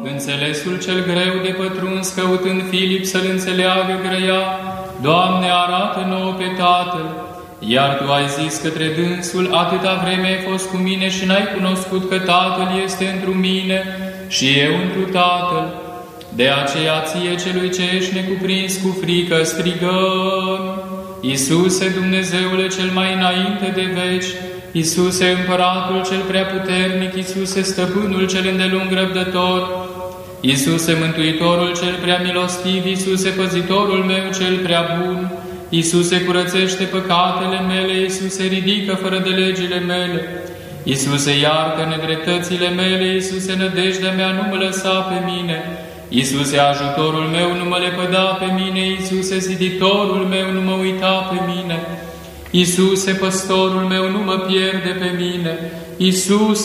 înțelesul cel greu de pătruns, căutând Filip să-l înțeleagă grăia, Doamne, arată nouă pe Tatăl, iar Tu ai zis către dânsul, atâta vreme ai fost cu mine și n-ai cunoscut că Tatăl este întru mine și eu întru Tatăl. De aceea ție, celui ce ești necuprins cu frică, strigăm: Iisuse, Dumnezeule cel mai înainte de veci, Iisuse, Împăratul cel preaputernic, Iisuse, Stăpânul cel îndelung răbdător, Iisuse, Mântuitorul cel prea milostiv, Iisuse, Păzitorul meu cel prea bun, Iisuse, curățește păcatele mele, Iisuse, ridică fără de legile mele, Iisuse, iartă nedreptățile mele, Iisuse, nădejdea mea, nu mă lăsa pe mine, Iisuse, ajutorul meu, nu mă lepăda pe mine, Iisuse, ziditorul meu, nu mă uita pe mine, Iisuse, păstorul meu, nu mă pierde pe mine, Iisuse,